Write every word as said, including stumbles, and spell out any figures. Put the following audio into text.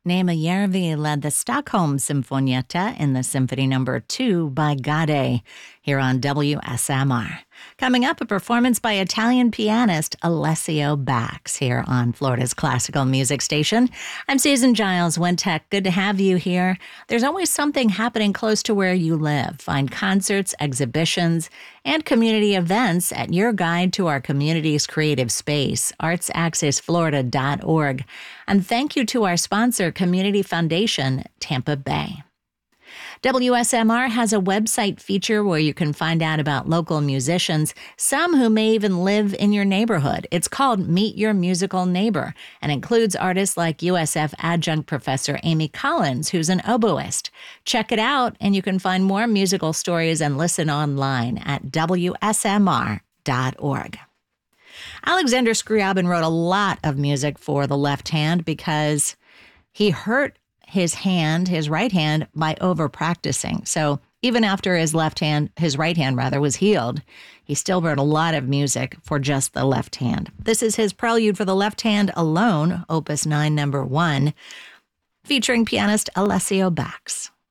Nema Järvi led the Stockholm Symfonietta in the Symphony Number two by Gade here on W S M R. Coming up, a performance by Italian pianist Alessio Bax here on Florida's classical music station. I'm Susan Giles, Wintech. Good to have you here. There's always something happening close to where you live. Find concerts, exhibitions, and community events at your guide to our community's creative space, arts access florida dot org. And thank you to our sponsor, Community Foundation, Tampa Bay. W S M R has a website feature where you can find out about local musicians, some who may even live in your neighborhood. It's called Meet Your Musical Neighbor and includes artists like U S F adjunct professor Amy Collins, who's an oboist. Check it out, and you can find more musical stories and listen online at W S M R dot org. Alexander Scriabin wrote a lot of music for the left hand because he hurt his hand, his right hand, by over practicing. So even after his left hand, his right hand rather, was healed, he still wrote a lot of music for just the left hand. This is his prelude for the left hand alone, Opus nine, number one, featuring pianist Alessio Bax.